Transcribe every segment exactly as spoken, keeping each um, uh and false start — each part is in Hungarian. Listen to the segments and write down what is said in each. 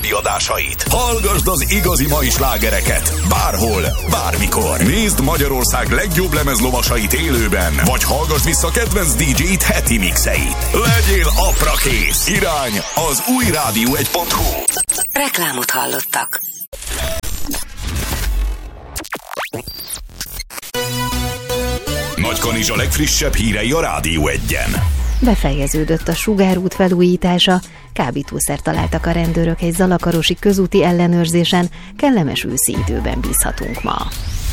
korábbi adásait. Hallgasd az igazi mai slágereket bárhol, bármikor. Nézd Magyarország legjobb lemezlovasait élőben, vagy hallgass vissza kedvenc dé dzsét heti mixeit. Legyél aprakész. Irány az új rádió egy pont hú. Reklámot hallottak. Nagykanizsa legfrissebb hírei a Rádió egyen. Befejeződött a sugárút felújítása, kábítószert találtak a rendőrök egy zalakarosi közúti ellenőrzésen, kellemes őszi időben bízhatunk ma.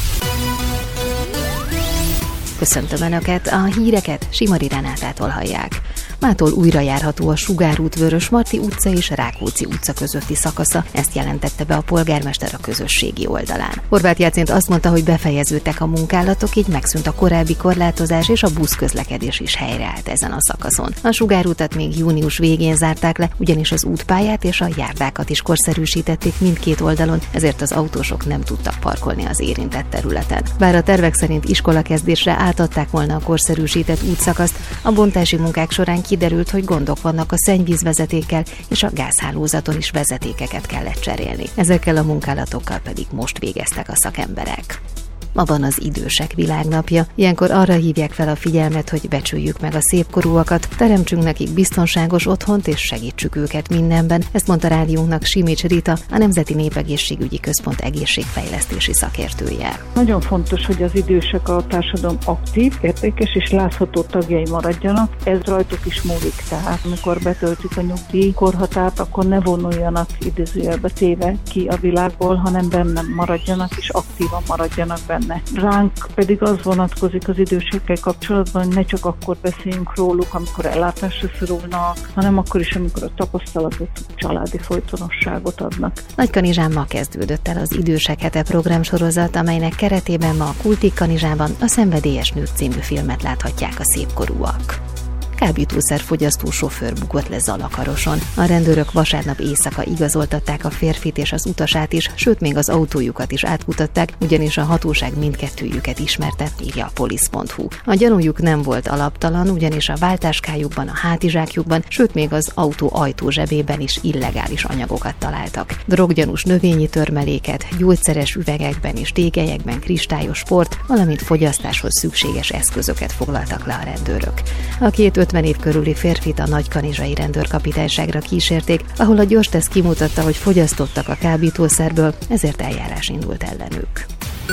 Köszöntöm Önöket, a híreket Simari Renátától hallják. Mától újra járható a Sugárút, Vörösmarty utca és Rákóczi utca közötti szakasza, ezt jelentette be a polgármester a közösségi oldalán. Horváth Jácint azt mondta, hogy befejeződtek a munkálatok, így megszűnt a korábbi korlátozás, és a buszközlekedés is helyreállt ezen a szakaszon. A Sugárutat még június végén zárták le, ugyanis az útpályát és a járdákat is korszerűsítették mindkét oldalon, ezért az autósok nem tudtak parkolni az érintett területen. Bár a tervek szerint iskolakezdésre átadták volna a korszerűsített útszakaszt, a bontási munkák során kiderült, hogy gondok vannak a szennyvízvezetékkel, és a gázhálózaton is vezetékeket kellett cserélni. Ezekkel a munkálatokkal pedig most végeztek a szakemberek. Ma van az Idősek Világnapja. Ilyenkor arra hívják fel a figyelmet, hogy becsüljük meg a szépkorúakat, teremtsünk nekik biztonságos otthont és segítsük őket mindenben. Ezt mondta rádiónknak Simics Rita, a Nemzeti Népegészségügyi Központ egészségfejlesztési szakértője. Nagyon fontos, hogy az idősek a társadalom aktív, értékes és látható tagjai maradjanak. Ez rajtuk is múlik, tehát amikor betöltik a nyugdíj korhatárt, akkor ne vonuljanak idézőjelbe téve ki a világból, hanem benne maradjanak és aktívan maradjanak benne. Ránk pedig az vonatkozik az idősekkel kapcsolatban, hogy ne csak akkor beszéljünk róluk, amikor ellátásra szorulnak, hanem akkor is, amikor a tapasztalatot, családi folytonosságot adnak. Nagykanizsán ma kezdődött el az Idősek Hete programsorozat, amelynek keretében ma a Kultik Kanizsában a Szenvedélyes nők című filmet láthatják a szépkorúak. Kábítószerfogyasztó sofőr bukott le Zalakaroson. A rendőrök vasárnap éjszaka igazoltatták a férfit és az utasát is, sőt még az autójukat is átkutatták, ugyanis a hatóság mindkettőjüket ismerte, írja a polisz pont hú. A gyanújuk nem volt alaptalan, ugyanis a váltáskájukban, a hátizsákjukban, sőt még az autó ajtó zsebében is illegális anyagokat találtak. Droggyanús növényi törmeléket, gyógyszeres üvegekben és tégelyekben kristályos port, valamint fogyasztáshoz szükséges eszközöket foglaltak le a rendőrök. A két ötven év körüli férfit a nagykanizsai rendőrkapitányságra kísérték, ahol a gyorsteszt kimutatta, hogy fogyasztottak a kábítószerből, ezért eljárás indult ellenük.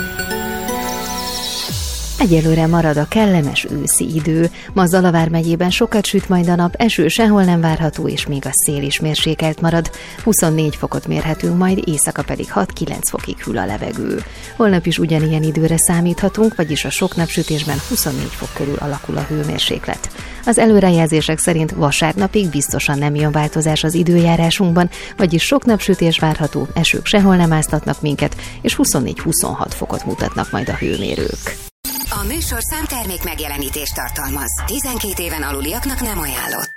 Egyelőre marad a kellemes őszi idő. Ma Zalavár megyében sokat süt majd a nap, eső sehol nem várható, és még a szél is mérsékelt marad. huszonnégy fokot mérhetünk majd, éjszaka pedig hat-kilenc fokig hűl a levegő. Holnap is ugyanilyen időre számíthatunk, vagyis a sok napsütésben huszonnégy fok körül alakul a hőmérséklet. Az előrejelzések szerint vasárnapig biztosan nem jön változás az időjárásunkban, vagyis sok napsütés várható, esők sehol nem áztatnak minket, és huszonnégy-huszonhat fokot mutatnak majd a hőmérők. A műsorszám termék megjelenítést tartalmaz. tizenkét éven aluliaknak nem ajánlott.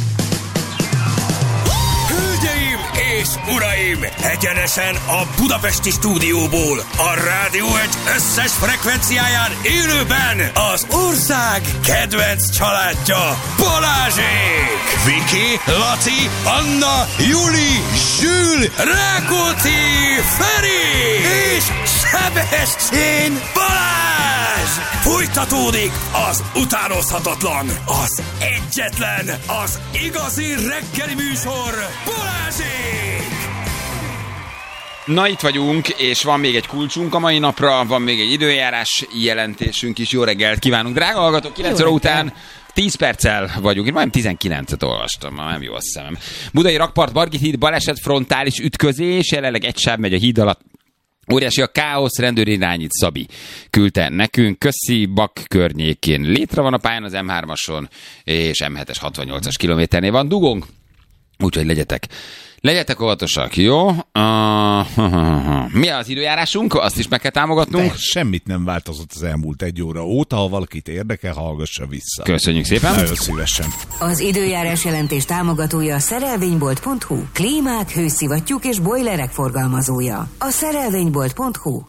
Hölgyeim és uraim! Egyenesen a budapesti stúdióból, a Rádió egy összes frekvenciáján élőben az ország kedvenc családja, Balázsék! Viki, Laci, Anna, Juli, Zsül, Rákóczi, Feri és Sebestyén Balázs! Folytatódik az utánozhatatlan, az egyetlen, az igazi reggeli műsor, Balázsék! Na, itt vagyunk, és van még egy kulcsunk a mai napra, van még egy időjárás jelentésünk is. Jó reggelt kívánunk, drága hallgatók, kilenc óra után tíz perccel vagyunk. Én majdnem tizenkilencet olvastam, már nem jó a szemem. Budai rakpart, Margit híd, baleset, frontális ütközés, jelenleg egy sáv megy a híd alatt. Óriási a káosz, rendőrirányít, Szabi küldte nekünk. Köszi, Bak környékén létre van a pályán az em hármason, és em hetes hatvannyolcas kilométernél van dugónk, úgyhogy legyetek Legyetek óvatosak, jó? Uh, mi az időjárásunk? Azt is meg kell támogatnunk. De semmit nem változott az elmúlt egy óra óta, ha valakit érdekel, hallgassa vissza. Köszönjük szépen. Nagyon szívesen. Az időjárás jelentés támogatója a szerelvénybolt pont hú. Klímák, hőszivattyúk és bojlerek forgalmazója. A szerelvénybolt pont hú.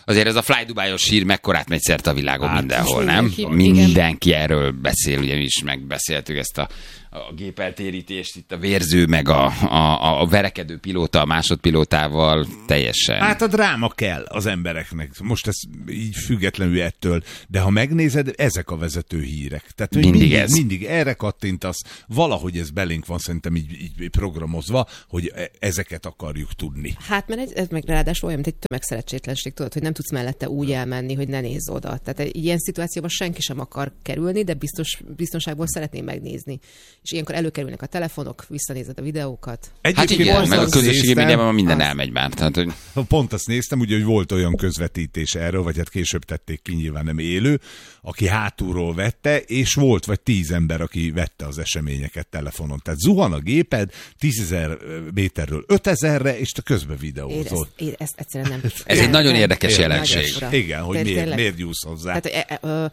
azért ez a Fly Dubai-os hír mekkorát megy szerte a világon hát, mindenhol, nem? Mindenki, Mindenki igen. erről beszél, ugye mi is megbeszéltük ezt a, a gépeltérítést, itt a vérző, meg a, a, a verekedő pilóta, a másodpilótával teljesen. Hát a dráma kell az embereknek. Most ez így függetlenül ettől, de ha megnézed, ezek a vezető hírek. Tehát mindig, mindig, ez. mindig erre kattintasz, valahogy ez belénk van szerintem így, így programozva, hogy ezeket akarjuk tudni. Hát mert ez, ez meg ráadásul olyan, mint egy tömegszerencsétlenség, tudod, hogy nem tudsz mellette úgy elmenni, hogy ne nézz oda. Tehát egy ilyen szituációban senki sem akar kerülni, de biztos, biztonságból szeretném megnézni. És ilyenkor előkerülnek a telefonok, visszanézed a videókat. Hát igen, meg a közösségi médiában minden az... elmegy már. Tehát, hogy... Pont azt néztem, ugye, hogy volt olyan közvetítés erről, vagy hát később tették ki, nyilván nem élő, aki hátulról vette, és volt vagy tíz ember, aki vette az eseményeket telefonon. Tehát zuhan a géped tízezer méterről ötezerre, és te közben videózol. Én ezt, ezt egyszerűen nem... Ez egy nagyon érdekes jelenség. Igen, hogy miért, miért gyúsz hozzá. Tehát, e, e,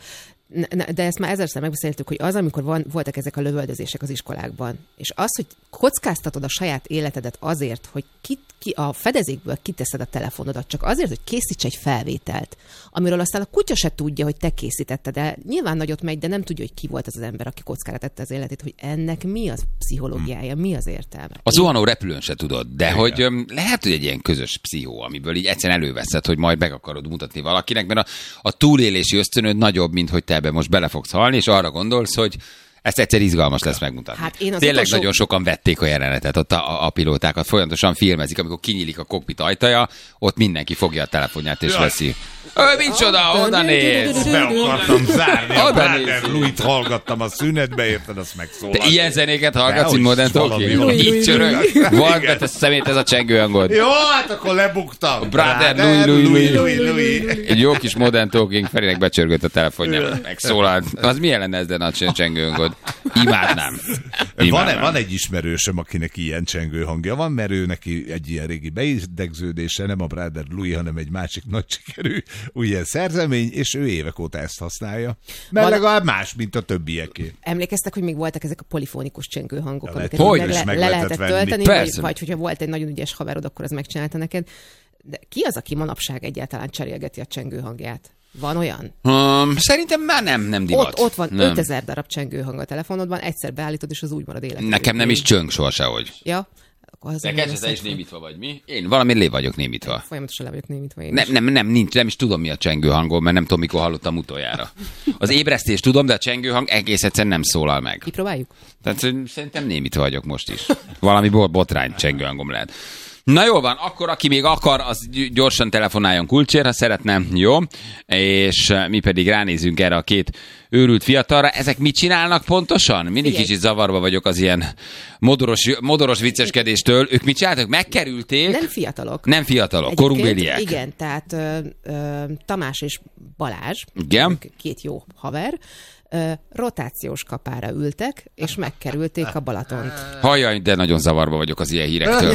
de ezt már ezerszer megbeszéltük, hogy az, amikor van, voltak ezek a lövöldözések az iskolákban, és az, hogy kockáztatod a saját életedet azért, hogy ki, ki a fedezékből kiteszed a telefonodat, csak azért, hogy készíts egy felvételt, amiről aztán a kutya se tudja, hogy te készítetted el. Nyilván nagyot megy, de nem tudja, hogy ki volt az az ember, aki kockára tette az életét, hogy ennek mi az pszichológiája, mi az értelme. A zuhanó repülőn se tudod, de igen. hogy um, lehet, hogy egy ilyen közös pszichó, amiből így egyszerűen előveszed, hogy majd meg akarod mutatni valakinek, mert a, a túlélési ösztönöd nagyobb, mint hogy te ebbe most bele fogsz halni, és arra gondolsz, hogy ezt egyszer izgalmas lesz megmutatni. Hát Tényleg utolsó... nagyon sokan vették a jelenetet, ott a, a, a pilótákat folyamatosan filmezik, amikor kinyílik a kokpit ajtaja, ott mindenki fogja a telefonját és veszi. Ő, micsoda, oda néz! Be akartam zárni, a Brother Louis-t hallgattam a szünetbe, érted, azt megszólalt. Te ilyen zenéket hallgatsz, mint Modern Talking? Így csörög. Volt be, te szemét ez a csengő hangod. Jó, hát akkor lebuktam. Brother Louis, Louis, Louis. Egy jó kis Modern Talking, Ferinek becsörgött a telefonja, megszólalt. Az milyen lenne ez a csengő hangod? Imádnám. Van, van egy ismerősöm, akinek ilyen csengő hangja van, mert ő neki egy ilyen régi beidegződése, nem a Brother Louis, hanem egy másik nagy sikerű ilyen szerzemény, és ő évek óta ezt használja. Mert van... legalább más, mint a többieké. Emlékeztek, hogy még voltak ezek a polifonikus csengő hangok, ja, amiket hogy le, le, le lehetett tölteni, vagy, vagy hogyha volt egy nagyon ügyes haverod, akkor az megcsinálta neked. De ki az, aki manapság egyáltalán cserélgeti a csengő hangját? Van olyan? Um, szerintem már nem, nem divat. Ott, ott van ötezer darab csengőhang a telefonodban, egyszer beállítod, és az úgy marad életben. Nekem nem is csöng soha sehogy. Ja? Neked te is némítva vagy, mi? Én valami lé vagyok némítva. Folyamatosan le vagyok némítva én nem, nem, nem, nincs, nem is tudom, mi a csengő hangom, mert nem tudom, mikor hallottam utoljára. Az ébresztést tudom, de a csengő hang egész egyszerűen nem szólal meg. Kipróbáljuk? Tehát szerintem némítva vagyok most is. Valami botrány csengő hangom lehet. Na jó van, akkor aki még akar, az gyorsan telefonáljon Kulcsért, ha szeretne, jó? És mi pedig ránézünk erre a két őrült fiatalra. Ezek mit csinálnak pontosan? Mindig Figyelj. Kicsit zavarba vagyok az ilyen modoros, modoros vicceskedéstől. Ők mit csináltak? Megkerülték? Nem fiatalok. Nem fiatalok, korunkbéliek. Igen, tehát ö, ö, Tamás és Balázs, igen? két jó haver, Ö, rotációs kapára ültek, és megkerülték a Balatont. Hajjaj, de nagyon zavarba vagyok az ilyen hírektől.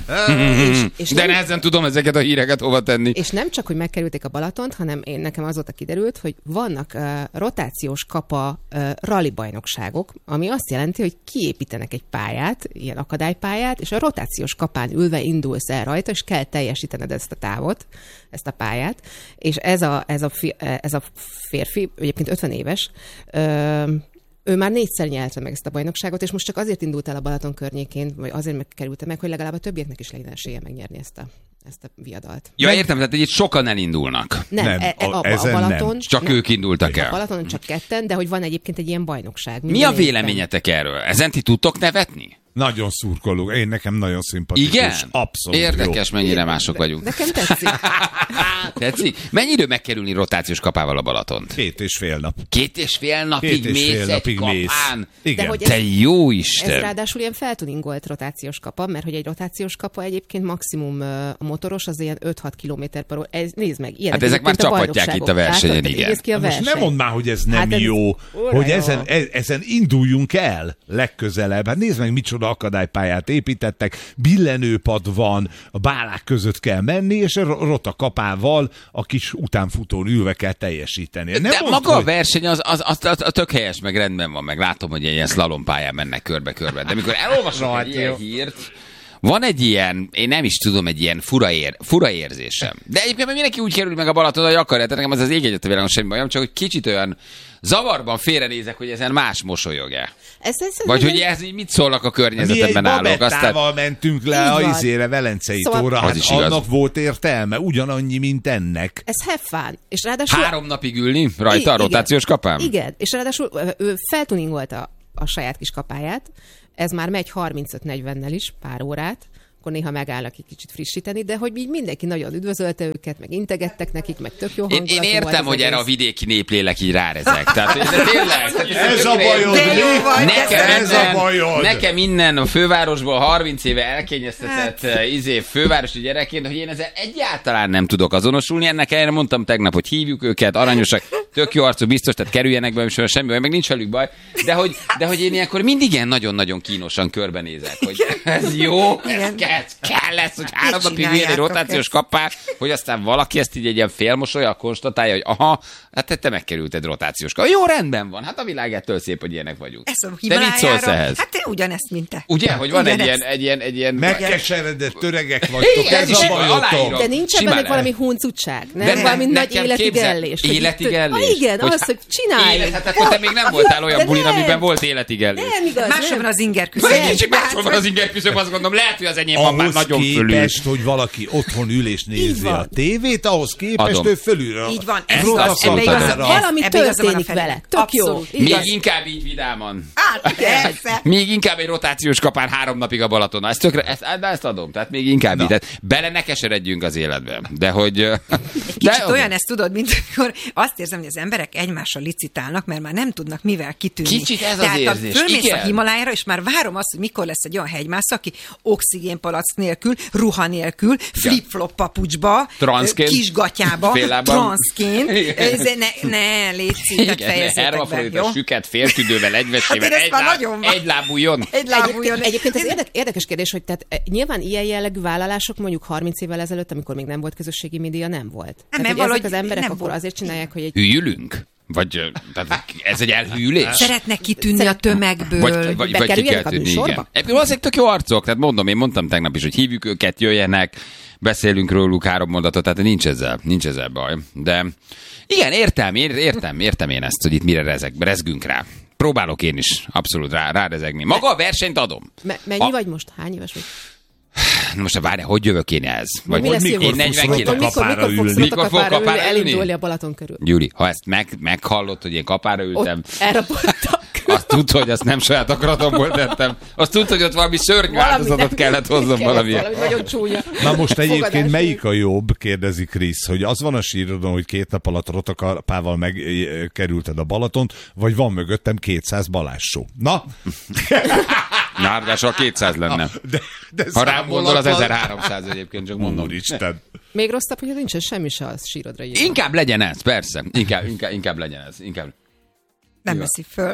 és, és de nem, nehezen tudom ezeket a híreket hova tenni. És nem csak, hogy megkerülték a Balatont, hanem én nekem azóta kiderült, hogy vannak uh, rotációs kapa uh, rally bajnokságok, ami azt jelenti, hogy kiépítenek egy pályát, ilyen akadálypályát, és a rotációs kapán ülve indulsz el rajta, és kell teljesítened ezt a távot, ezt a pályát, és ez a, ez a, fi, ez a férfi, egyébként ötven éves, Ö, ő már négyszer nyerte meg ezt a bajnokságot, és most csak azért indult el a Balaton környékén, vagy azért megkerült meg, hogy legalább a többieknek is legyen esélye megnyerni ezt a, ezt a viadalt. Ja, értem, tehát itt sokan elindulnak. Nem, nem e, e, a, a Balaton... Nem. Csak nem, ők indultak el. A Balaton csak ketten, de hogy van egyébként egy ilyen bajnokság. Mi a véleményetek erről? Ezen ti tudtok nevetni? Nagyon szurkoló. Én nekem nagyon szimpatikus. Igen? Abszolút érdekes, jó. mennyire mások vagyunk. Nekem tetszik. Tetszik? Mennyi idő megkerülni rotációs kapával a Balatont? Két és fél nap. Két és fél napig Két és mész fél napig egy mész. kapán? Igen. De hogy Te ez, jó Isten! Ez ráadásul ilyen feltuningolt rotációs kapa, mert hogy egy rotációs kapa egyébként maximum a motoros az ilyen öt-hat kilométer per óra. Ez, nézd meg, ilyen. Hát ezek már csapatják itt a versenyen, igen. Ki a verseny. Most nem mondd már, hogy ez nem hát ez, jó, ura, hogy jó. Ezen, ezen induljunk el legközelebb. Hát nézd meg, micsoda akadálypályát építettek, billenőpad van, a bálák között kell menni, és a rota kapával a kis utánfutón ülve kell teljesíteni. Nem de mondd, maga hogy... a verseny az, az, az, az, az tök helyes, meg rendben van, meg látom, hogy ilyen szlalompályán mennek körbe-körbe. De mikor elolvasok egy ilyen hírt, van egy ilyen, én nem is tudom, egy ilyen fura, ér, fura érzésem. De egyébként mindenki úgy kerül meg a Balaton, hogy akarja, tehát nekem az az ég egyet a világon semmi bajom, csak hogy kicsit olyan zavarban félrenézek, hogy ezen más mosolyog-e. Ez, ez, ez Vagy hogy ez így mit szólnak a környezetemben állók. Mi egy babettával mentünk le a izére Velencei szóval tóra, hát annak volt értelme, ugyanannyi, mint ennek. Ez have fun. És ráadásul... Három napig ülni rajta I- a rotációs kapán? Igen, és ráadásul ő feltuningolta a saját kis kapáját, ez már megy harmincöt-negyvennel is, pár órát, akkor néha megállnak egy kicsit frissíteni, de hogy így mindenki nagyon üdvözölte őket, meg integettek nekik, meg tök jó hangulatú. Én, én értem, hogy erre a vidéki néplélek így rárezek. Tehát, de tényleg. Ez a bajod, nekem ez innen, a bajod. Nekem innen a fővárosból harminc éve elkényeztetett hát. izé, fővárosi gyerekként, hogy én ezzel egyáltalán nem tudok azonosulni. Ennek ellenére mondtam tegnap, hogy hívjuk őket, aranyosak, tök jó arcú, biztos, tehát kerüljenek be, és semmi baj, meg nincs velük baj. De hogy, de hogy én ilyenkor mindig ilyen nagyon-nagyon kínosan körbenézek, hogy ez jó, ez kell, kell lesz, hogy három napig ilyen egy rotációs kapás, hogy aztán valaki ezt így egy ilyen félmosolya konstatálja, hogy aha, hát te megkerülted rotációs kapás. Jó, rendben van, hát a világ ettől szép, hogy ilyenek vagyunk. Te mit szólsz ehhez? Hát te ugyanezt, mint te. Ugye, hogy van egy ilyen, egy ilyen, egy ilyen... Megkeseredett töregek vagytok, ez a bajotok. De nincs ebben valami huncutság, nem? Valami nagy életigellés. Életigellés? Igen, az, hogy csinálj. Hát akkor te még nem voltál olyan bulin, amiben volt életigellés. Nem igaz, máshol van az ingerküszöb. Máshol van az ingerküszöb, azt gondolom, lehet, hogy az enyém van már nagyon fölül. Ahhoz képest, hogy valaki otthon ül és nézi a tévét, ahhoz képest Adom. ő fölülről. Így van. Ez az, valami történik vele. Tök jó. Még inkább így vidáman. Hát, persze. Még inkább egy rotációs kapán három napig a Balatonon. Ezt tökre, ezt, de ezt adom. Tehát még inkább így. Tehát bele ne keseredjünk az életbe. De hogy... Egy kicsit de, olyan ezt tudod, mint amikor azt érzem, hogy az emberek egymással licitálnak, mert már nem tudnak mivel kitűnni. Kicsit ez Tehát az érzés. Fölmész Igen. a Himalájára, és már várom azt, hogy mikor lesz egy olyan hegymászó, aki oxigénpalack nélkül, ruha nélkül, flip-flop papucsba, transzként, kisgatyába, transzként. Ne, ne légy szívet, fejezzétek be, jó? A süket féltüdővel, egyvesével, hát egy, láb, egy lábújon. Egy lábújon. Egyébként ez érdekes, érdekes kérdés, hogy tehát nyilván ilyen jellegű vállalások mondjuk harminc évvel ezelőtt, amikor még nem volt közösségi média, nem volt. Nem, tehát, mert ezek az emberek akkor volt. azért csinálják, hogy egy... Hűlünk? Vagy tehát ez egy elhűlés? Szeretnek kitűnni Szeret... a tömegből. Vagy, vagy, vagy ki kell tűnni, igen. Ebből azért tök jó arcok, tehát mondom, én mondtam tegnap is, hogy hívjuk őket, jöjjenek, beszélünk róluk három mondatot, tehát nincs ezzel, nincs ezzel baj. De igen, értem, értem, értem én ezt, hogy itt mire rezeg, rezgünk rá. Próbálok én is abszolút rá, rárezegni. Maga a versenyt adom. Me- mennyi a... vagy most? Hány éves vagy? Most várj, hogy jövök én ehhez? Vagy mi lesz mikor én negyvenkilenc. Mikor, mikor fogsz mikor a kapára, kapára ülni, elindulni a Balaton körül? Gyuri, ha ezt meg, meghallott, hogy én kapára ültem, elraboltak. Azt tudta, hogy azt nem saját akaratomból tettem. Azt tudta, hogy ott valami szörnyű áldozatot kellett hozzam valami. Valami nagyon csúnya. Na most egyébként melyik a jobb, kérdezi Krisz, hogy az van a sírodon, hogy két nap alatt rotakapával megkerülted a Balatont, vagy van mögöttem kétszáz Balázs show. Na? Nárdásra kétszáz lenne. De, de ha rám gondol, az ezerháromszáz egyébként, csak mondom. Úristen. Még rosszabb, hogy nincsen semmi se az sírodra írva. Inkább legyen ez, persze. Inkább, inkább, inkább legyen ez. Inkább. Nem veszi föl.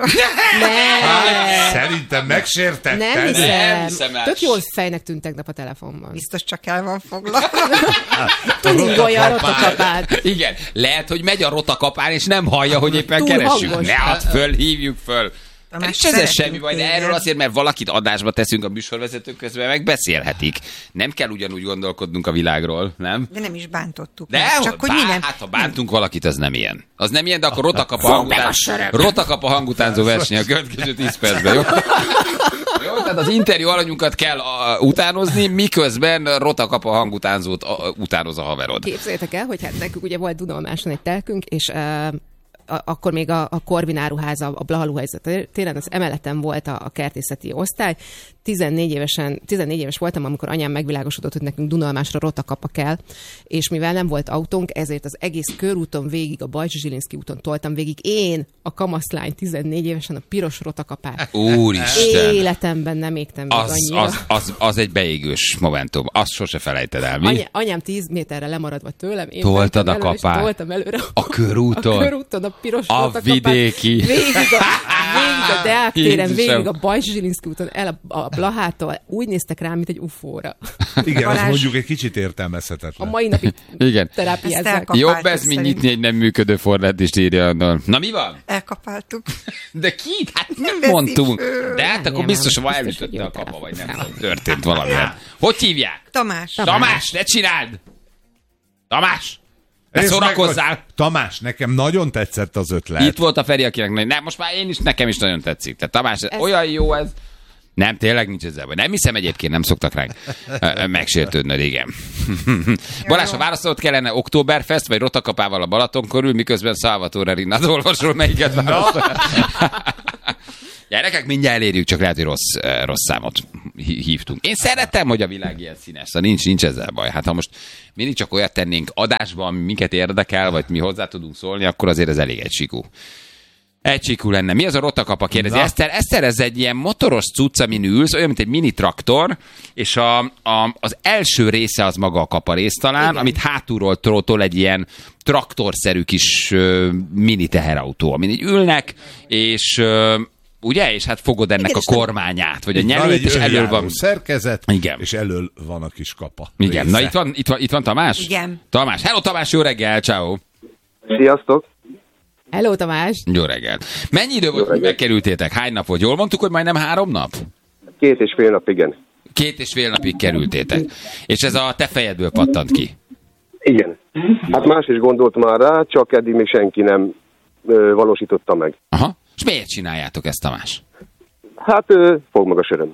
Hát, szerintem megsértetted. Nem hiszem. Nem hiszem. Tök jól fejnek tűnt tegnap a telefonban. Biztos csak el van foglalva. Tuningolja a rotakapát. Igen, lehet, hogy megy a rotakapán, és nem hallja, hogy éppen Túl keressük. hangos. Ne add föl, hívjuk föl. És ez semmi baj, de téged. erről azért, mert valakit adásba teszünk a műsorvezetők közben, megbeszélhetik. Nem kell ugyanúgy gondolkodnunk a világról, nem? De nem is bántottuk. De meg. csak Csak hogy bá, mi nem. hát ha bántunk valakit, az nem ilyen. Az nem ilyen, de akkor rotakap a hangután, rotakap a hangutánzó verseny a következő tíz percben, jó? Jó, tehát az interjú alanyunkat kell uh, utánozni, miközben rotakap a hangutánzót uh, utánoz a haverod. Képzeljétek el, hogy hát nekünk ugye volt Dunalmáson egy telkünk, és uh, akkor még a, a Korvin áruháza, a Blahalúhelyzet téren, az emeleten volt a, a kertészeti osztály. tizennégy évesen, tizennégy éves voltam, amikor anyám megvilágosodott, hogy nekünk Dunalmásra rotakapa kell, és mivel nem volt autónk, ezért az egész körúton végig, a Bajcsy-Zsilinszky úton toltam végig én, a kamaszlány tizennégy évesen a piros rotakapát. Úristen! Életemben nem égtem még az, annyira. Az, az, az egy beégős momentum. Azt sose felejted el, mi? Anya, anyám tíz méterre lemaradva tőlem. Én Toltad a elő, kapát? Toltam előre. A körúton? A körúton, a piros a rotakapát. vidéki. Végig a, végig a Deák téren, Jézusom. végig a Bajcs Zsilinszky úton, el a, a Blahától, úgy néztek rám, mint egy ufóra. Igen, Balázs. az mondjuk egy kicsit A értelmezhetetlen. mai napig Igen. terápiázzák. Ezt elkap- Jobb ez, mint szerint. nyitni egy nem működő forrátist, írja. Na mi van? Elkapáltuk. De ki? Hát nem veszi mondtunk. föl. De hát akkor Nem, biztos, nem, hogy biztos, hogy elütötte a jó kapa, vagy nem telefon. tudom, történt valami. Hogy hívják? Tamás. Tamás, ne csináld! Tamás! Ne És szórakozzál! meg- Tamás, nekem nagyon tetszett az ötlet. Itt volt a Feri, akinek nagy... Nem, most már én is, nekem is nagyon tetszik. Tehát Tamás, ez... olyan jó ez. Nem, tényleg nincs ezzel baj. Nem hiszem egyébként, nem szoktak ránk ö, ö, megsértődnöd, igen. Balázs, ha válaszolod kellene Oktoberfest, vagy Rotakapával a Balaton körül, miközben Salvatore Rinnát olvasol, melyiket válaszol? Gyerekek, mindjárt elérjük, csak lehet, hogy rossz, eh, rossz számot hí- hívtunk. Én szeretem, hogy a világ ilyen színes, szóval nincs, nincs ezzel baj. Hát ha most mindig csak olyat tennénk adásban, ami minket érdekel, vagy mi hozzá tudunk szólni, akkor azért ez elég egysikú. Egysikú lenne. Mi az a rotakapa, kérdezi? Na. Eszter, Eszter, ez egy ilyen motoros cucc, amin ülsz, olyan, mint egy mini traktor, és a, a, az első része az maga a kaparész talán, igen, amit hátulról tol egy ilyen traktorszerű kis ö, mini teherautó, amin így ülnek, és ö, ugye? És hát fogod ennek Igen, a és nem- kormányát, vagy a Van nyelét, egy és elől önjáró van... szerkezet, Igen. és elől van a kis kapa. Igen, része. na itt van, itt van, itt van Tamás? Igen. Tamás, hello Tamás, jó reggel, ciao. Sziasztok! Hello, Tamás! Jó reggel. Mennyi idő volt, hogy megkerültétek? Hány nap volt? Jól mondtuk, hogy majdnem három nap? Két és fél nap, igen. Két és fél napig kerültétek. És ez a te fejedből pattant ki. Igen. Hát más is gondolt már rá, csak eddig még senki nem ö, valósította meg. Aha. És miért csináljátok ezt, Tamás? Hát ö, fog meg a söröm.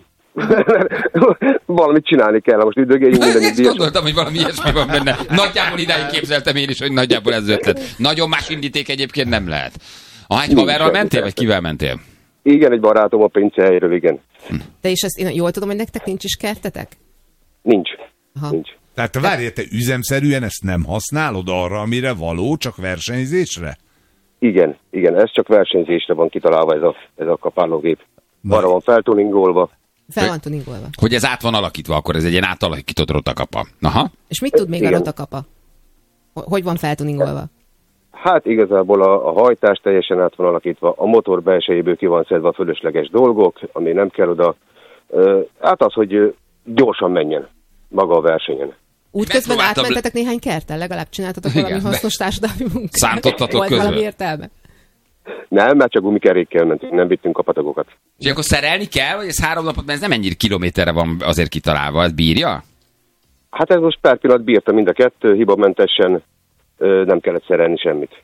Valamit csinálni kell, most üdögéljünk minden Ezt díjas. gondoltam, hogy valami ilyesmi van benne. Nagyjából idáig képzeltem én is, hogy nagyjából ez ötlet. Nagyon más indíték egyébként nem lehet. Ah, egy haverral semmi, mentél, vagy persze. kivel mentél? Igen, egy barátom a pincehelyről, igen. De és ezt én jól tudom, hogy nektek nincs is kertetek? Nincs. Aha. Nincs. Tehát várj, te üzemszerűen ezt nem használod arra, amire való, csak versenyzésre? Igen, igen, ez csak versenyzésre van kitalálva ez a, ez a kapálógép. Na. Arra van feltuningolva. Fel van tuningolva. Hogy ez át van alakítva, akkor ez egy ilyen átalakított rotakapa. Aha. És mit tud még Igen. a rotakapa? Ho- Hogy van feltuningolva? Hát igazából a, a hajtás teljesen át van alakítva, a motor belsejéből ki van szedve a fölösleges dolgok, ami nem kell oda. Ö, hát az, hogy ö, gyorsan menjen maga a versenyen. Útközben Megpróbáltam- átmentetek néhány kerten? Legalább csináltatok Igen, valami de- hasznos társadalmi munkát? Szántottatok Volt közben? valami értelme? Nem, mert csak gumikerékkel mentünk, nem vittünk kapatagokat. És akkor szerelni kell, vagy ez három napot, mert ez nem ennyire kilométerre van azért kitalálva, ez bírja? Hát ez most pár pillanat bírta mind a kettő, hibamentesen, ö, nem kellett szerelni semmit.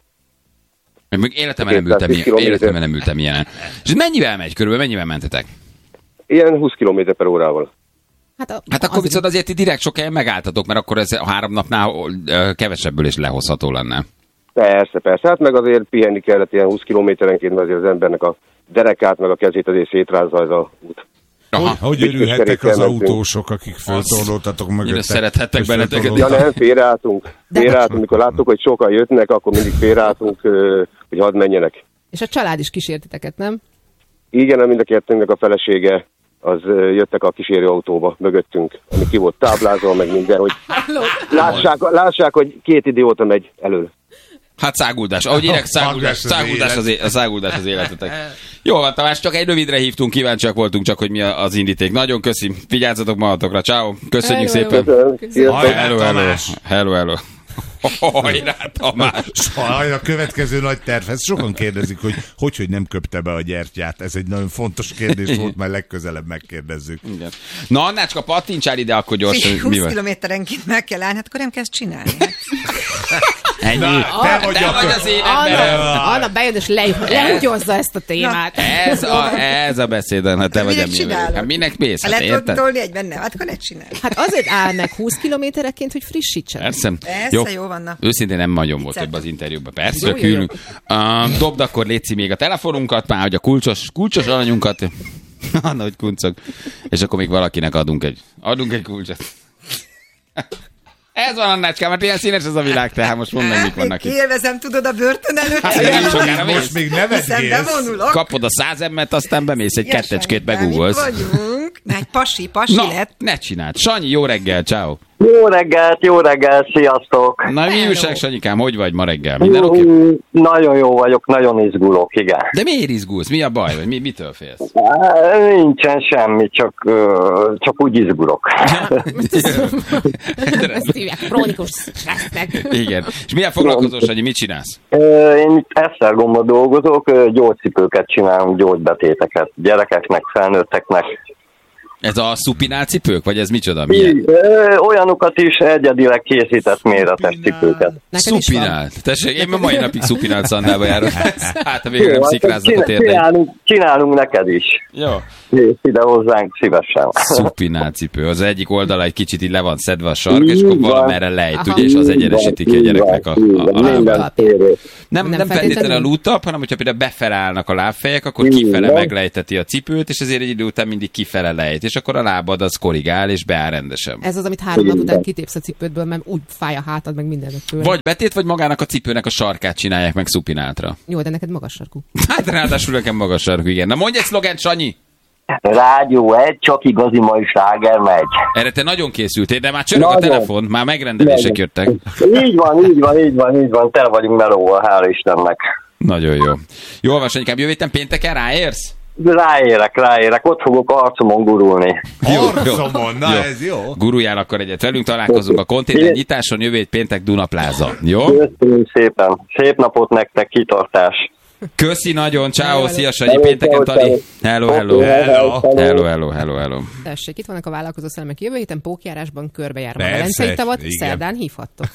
Én még életemben nem ültem, kétszáztíz ilyen, kilométer. életemben nem ültem ilyenen. És ez mennyivel megy körülbelül, mennyivel mentetek? Ilyen húsz kilométer per órával. Hát, a, Hát akkor az- viszont azért ti direkt sok helyen megálltatok, mert akkor ez a három napnál ö, kevesebből is lehozható lenne. Persze, persze, hát meg azért pihenni kellett ilyen húsz kilométerenként, mert azért az embernek a derekát, meg a kezét azért szétrázza ez a út. Aha. Hogy Biztos örülhettek kerékkel az mentünk. autósok, akik föltorlódtatok mögöttek? Mire szerethettek és benneteket. Ja föltorlódtak? nem, félreálltunk. Félreálltunk, mikor láttuk, hogy sokan jöttnek, akkor mindig félreálltunk, ö, hogy hadd menjenek. És a család is kísért titeket, nem? Igen, mind a kettőnknek a felesége, az ö, jöttek a kísérőautóba mögöttünk, ami ki volt táblázva, meg minden, hogy lássák, lássák, hogy két idióta megy elől. Hát száguldás. Ahogy írek, száguldás, Száguldás az száguldás, az, é- a száguldás az életetek. Jó van, Tamás, csak egy rövidre hívtunk, kíváncsiak voltunk csak, hogy mi a- az indíték. Nagyon köszi. Vigyázzatok magatokra. Ciao. Köszönjük Hello, szépen. hello. Köszönöm. Sziasztok. Hajrá, Hello, hello. Tamás! Hello, hello. Hajrá, Tamás. Sajn, a következő nagy tervhez sokan kérdezik, hogy hogy, hogy nem köpte be a gyertyát. Ez egy nagyon fontos kérdés volt, majd legközelebb megkérdezzük. Igen. Na, Annácska, pattintsál ide, akkor gyorsan. Mi húsz van? kilométerenként meg kell állni, hát akkor nem kezd csinálni. Ennyi. Na, te vagy Te a vagy kö- az én Anna, emberem. Anna bejön és le, lehugyozza ezt a témát. Ez a, ez a beszéden, ha te vagy a Minek mi csinálod? Hát minek mész? Ha Hát le tudod érted? tolni egyben, nem, hát akkor ne csinálj. Hát azért áll meg húsz kilométereként, hogy frissítsen. Persze. Persze, jó vannak. Őszintén nem nagyon volt Vicceltem. több az interjúban. Persze, Jó, jó, küldünk. Uh, dobd akkor létszi még a telefonunkat, már hogy a kulcsos, kulcsos aranyunkat. Anna, hogy kuncog. És akkor még valakinek adunk egy, adunk egy kulcsot. Ez van, Annácskám, mert ilyen színes ez a világ, tehát most mondd meg, mik vannak itt. Élvezem, tudod, a börtön előtt. Hát, nem sokára mész. Most még Hiszen nevetgélsz. bevonulok. Kapod a száz emmet, aztán bemész egy kettecskét, Ilyesmi, de begugolsz. mit vagyunk? Na, egy pasi, pasi Na, lett. ne csináld. Sanyi, jó reggel, ciao. Jó reggelt, jó reggelt, sziasztok! Na, mi újság, Sanyikám, hogy vagy ma reggel? Minden oké? Okay? Nagyon jó vagyok, nagyon izgulok, igen. De miért izgulsz? Mi a baj? Vagy mi, mitől félsz? Nincsen semmi, csak, csak úgy izgulok. Ezt hívják krónikus stressznek. Igen. És milyen foglalkozós, Sanyi, mit csinálsz? Én itt Esztergomban dolgozok, gyógycipőket csinálunk, gyógybetéteket gyerekeknek, felnőtteknek. Ez a szupinál cipők, vagy ez micsoda? Milyen? Olyanokat is egyedileg készített méretes cipőket. Szupinál. Tessék, én ma mai napig szupinál szandálba járok. Hát, ha végül nem szikráznak a térdeim. Csinálunk, csinálunk neked is. Jó. Jössz ide hozzánk szívesen. Szupinál cipő. Az egyik oldala egy kicsit így le van szedve a sark, és akkor valamerre lejt, ugye, és az egyenesíti ki a gyereknek a, a, a lábát. Nem, nem feltétlenül a lútap, hanem hogyha például befele állnak a lábfejek, akkor kifele meglejteti a cipőt, és ezért egy idő után mindig kifele lejt, és akkor a lábad az korrigál, és beáll rendesen. Ez az, amit három nap után kitépsz a cipődből, mert úgy fáj a hátad, meg mindenet tőle. Vagy betét, vagy magának a cipőnek a sarkát csinálják meg szupináltra. Jó, de neked magas sarkú. Hát ráadásul nekem magas sarkú, igen. Na mondj egy szlogent, Sanyi! Rádió egy, csak igazi mai sláger megy. Erre te nagyon készültél, de már csörög a telefon, már megrendelések jöttek. Így van, így van, így van, így van, tele vagyunk melóval, hála Istennek. Nagyon jó. Jól van, Sanyikám, jövő héten pénteken ráérsz? Ráérek, ráérek, ott fogok arcomon gurulni. Arcomon, na jó. Ez jó. Guruljál akkor egyet velünk, találkozunk a konténer nyitáson, jövő hét péntek Dunapláza. Jó? Köszönöm szépen. Szép napot nektek, kitartás. Köszi nagyon, ciao, szia Sanyi, pénteken Tali. Hello, hello. Hello, hello, hello, hello, hello. Tessék, itt vannak a vállalkozó szellemek. Jövő héten pókjárásban körbejárva a Persze, Velencei tavat, igen. szerdán hívhattok.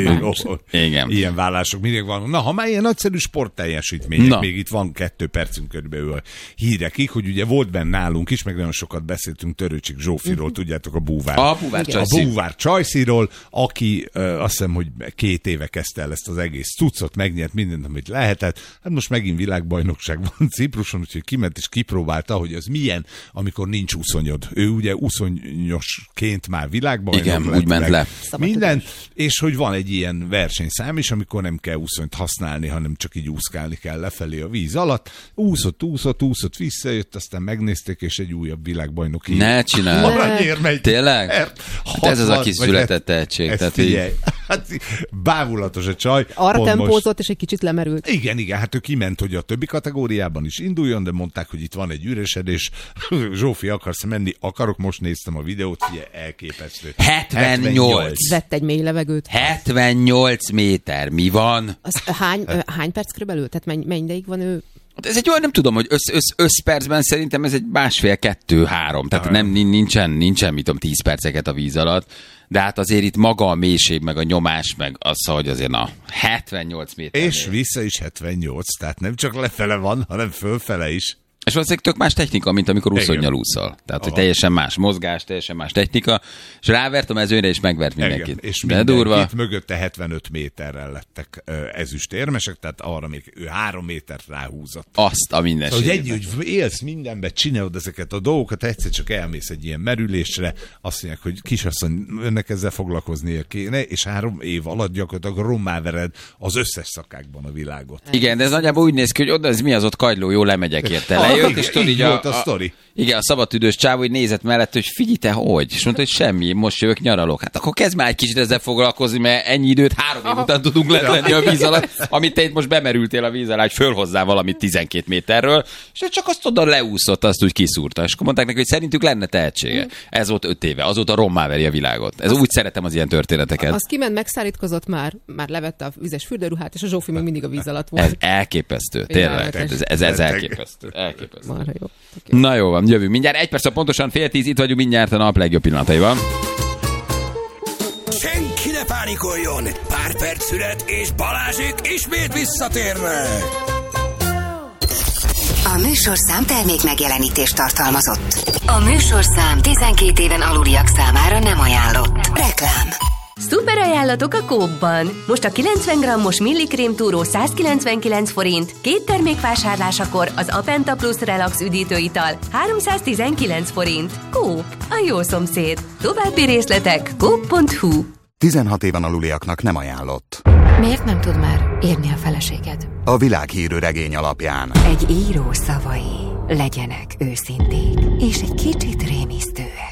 Igen. Ilyen vállások mindig vannak. Na, ha már ilyen nagyszerű sportteljesítmények, Na. még itt van kettő percünk körülbelül a hírekig, hogy ugye volt benne nálunk is, meg nagyon sokat beszéltünk Törőcsik Zsófiról, tudjátok, a búvár. A búvár Csajci. A búvár Csajciról, aki ö, azt hiszem, hogy két éve kezdte el ezt az egész cuccot, megnyert mindent, amit lehetett. Hát most megint világbajnokság van Cipruson, úgyhogy kiment és kipróbálta, hogy az milyen, amikor nincs úszonyod. Ő ugye úszonyosként már világbajnok. Igen, lett, úgy ment le. Minden, és hogy van egy ilyen versenyszám is, amikor nem kell úszonyt használni, hanem csak így úszkálni kell lefelé a víz alatt. Úszott, úszott, úszott, visszajött, aztán megnézték, és egy újabb világbajnoki. Ne csinálj. Aranyérmet. Tényleg? Hát ez az, aki született tehetség. Ez Tehát figyelj, hát bávulatos a csaj. Arra Pont tempózott, most- és egy kicsit lemerült. Igen, igen, hát ő kiment, hogy a többi kategóriában is induljon, de mondták, hogy itt van egy üresedés. Zsófi, akarsz menni? Akarok, most néztem a videót, ugye elképesztő. hetvennyolc. Vett egy mély levegőt. hetvennyolc méter, mi van? Az hány, ö, hány perc körülbelül? Tehát mennyi, mennyi ideig van ő? Ez egy olyan, nem tudom, hogy össz, össz, összpercben szerintem ez egy másfél, kettő, három. Tehát nem, nincsen, nincsen, mit tudom, tíz perceket a víz alatt. De hát azért itt maga a mélység, meg a nyomás, meg az, hogy azért na, hetvennyolc méter. És vissza is hetvennyolc, tehát nem csak lefele van, hanem fölfele is. És valószínűleg tök más technika, mint amikor úszonnyal úszol. Tehát, hogy teljesen más mozgás, teljesen más technika, és rávert a mezőnyre, és megvert mindenkit. Igen, és de mindenkit durva. mögötte hetvenöt méterrel lettek ö, ezüstérmesek, tehát arra még ő három métert ráhúzott. Azt a Hogy mindenségét. egy, hogy élsz mindenbe, csinálod ezeket a dolgokat, egyszer csak elmész egy ilyen merülésre, azt mondják, hogy kisasszony, önnek ezzel foglalkoznia kéne, és három év alatt gyakorlatilag rommá vered az összes szakákban a világot. Igen, de ez nagyjából úgy néz ki, hogy oda, ez mi az ott kagyló, jó lemegyek érte. Ah, Lejött, igen, és tudod, így így a, volt a a, sztori. igen, a szabadtüdős csávó, hogy nézett mellett, hogy figyelj te, hogy? És mondta, hogy semmi, most jövök, nyaralok. Hát akkor kezd már egy kicsit ezzel foglalkozni, mert ennyi időt három év után tudunk lenni a víz alatt, amit te itt most bemerültél a víz alá, hogy fölhozzál valamit tizenkét méterről, és ő csak azt oda leúszott, azt úgy kiszúrta. És akkor mondták neki, hogy szerintük lenne tehetsége. Ez volt öt éve, azóta rommá veri a világot. Ez úgy szeretem az ilyen történeteket. Az kiment, megszállítkozott már, már levette a vizes fürdőruhát, és a Zsófi még mindig a víz alatt volt. Ez elképesztő, tényleg. Félelmetes. Ez, ez, ez elképesztő. elképesztő. Marha jó. Na jó van, jövünk. Mindjárt egy perc, a pontosan fél tíz, itt vagyunk mindjárt a nap legjobb pillanataiban. Senki ne pánikoljon! Pár perc szület, és Balázsék ismét visszatérnek! A műsorszám termék megjelenítést tartalmazott. A műsorszám tizenkét éven aluliak számára nem ajánlott. Reklám. Szuper ajánlatok a Coop-ban. Most a kilencven grammos millikrém túró százkilencvenkilenc forint, két termék vásárlásakor az Apenta Plus Relax üdítőital háromszáztizenkilenc forint. Coop, a jó szomszéd. További részletek coop pont hu. tizenhat éven aluliaknak nem ajánlott. Miért nem tud már írni a feleséged? A világhírű regény alapján. Egy író szavai legyenek őszinték, és egy kicsit rémisztőek.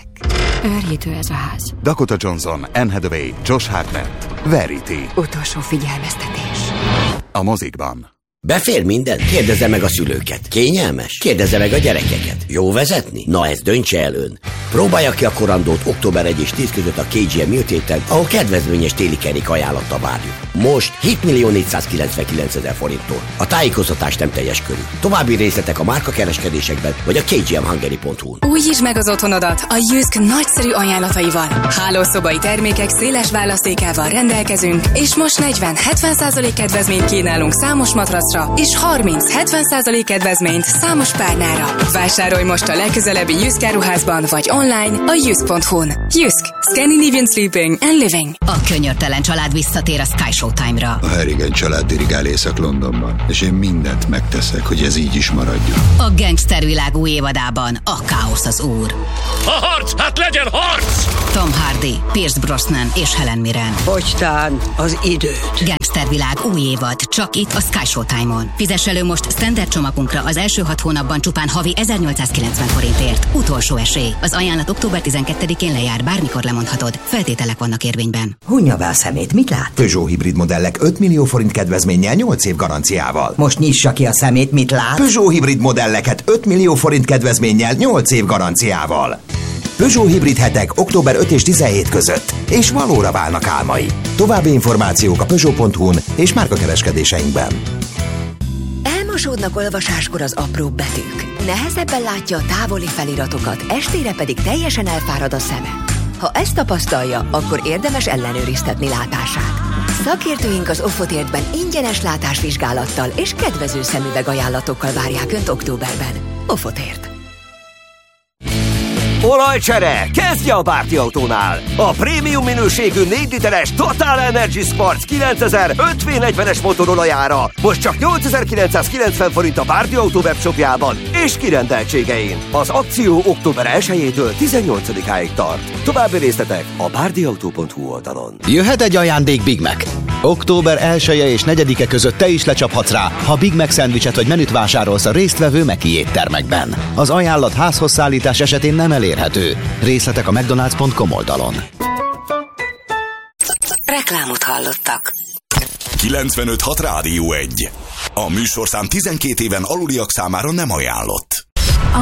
Őrjítő ez a ház. Dakota Johnson, Anne Hathaway, Josh Hartnett. Verity. Utolsó figyelmeztetés. A mozikban. Befér minden? Kérdezze meg a szülőket. Kényelmes? Kérdezze meg a gyerekeket. Jó vezetni? Na ezt döntse el ön. Próbálja ki a korandót október elseje és tíz között a ká gé em műtéten, ahol kedvezményes téli kerék ajánlatta várjuk. Most hét millió négyszázkilencvenkilencezer forinttól. A tájékoztatás nem teljes körű. További részletek a márkakereskedésekben vagy a k g m hungary pont hu-n. Újítsd meg az otthonodat a Jysk nagyszerű ajánlataival. Hálószobai termékek széles választékával rendelkezünk, és most negyven-hetven százalék kedvezményt kínálunk számos matracra, és harminc-hetven százalék kedvezményt számos párnára. Vásárolj most a legközelebbi Jysk áruházban vagy online a jysk pont hu-n. Jysk. Scandinavian Sleeping and Living. A könyörtelen család visszatér a Sky Showtime-ra. A Harrigan család dirigál Észak-Londonban, és én mindent megteszek, hogy ez így is maradjon. A gangstervilág új évadában a káosz az úr. A harc! Hát legyen harc! Tom Hardy, Pierce Brosnan és Helen Mirren. Hogytán az időt. Gangstervilág új évad, csak itt a Sky Showtime-on. Fizess elő most standard csomagunkra az első hat hónapban csupán havi ezernyolcszázkilencven forintért. Utolsó esély. Az ajánlat október tizenkettedikén lejár, bármikor lemondhatod. Feltételek vannak érvényben. Hunja be a szemét, mit lát? Peugeot hibrid modellek öt millió forint kedvezménnyel nyolc év garanciával. Most nyissa ki a szemét, mit lát? Peugeot hibrid modelleket öt millió forint kedvezménnyel nyolc év garanciával. Peugeot hibrid hetek október ötödike és tizenhetedike között, és valóra válnak álmai. További információk a peugeot pont hu-n és márkakereskedéseinkben. Elmosódnak olvasáskor az apró betűk. Nehezebben látja a távoli feliratokat, estére pedig teljesen elfárad a szeme. Ha ezt tapasztalja, akkor érdemes ellenőriztetni látását. Szakértőink az Offotértben ingyenes látásvizsgálattal és kedvező szemüveg ajánlatokkal várják Önt októberben. Offotért. Olajcsere! Kezdje a Bárti Autónál! A prémium minőségű négy literes Total Energy Sports kilencezer öt vé negyvenes motorolajára most csak nyolcezer-kilencszázkilencven forint a Bárti Autó webshopjában és kirendeltségein. Az akció október elsejétől tizennyolcadikáig tart. További részletek a bárdiautó pont hu oldalon. Jöhet egy ajándék Big Mac. október elseje és negyedike között te is lecsaphatsz rá, ha Big Mac szendvicset vagy menüt vásárolsz a résztvevő Meki éttermekben. Az ajánlat házhoz szállítás esetén nem elérhető. Részletek a mcdonalds pont com oldalon. Reklámot hallottak. kilencvenöt hat Rádió egy. A műsorszám tizenkét éven aluliak számára nem ajánlott.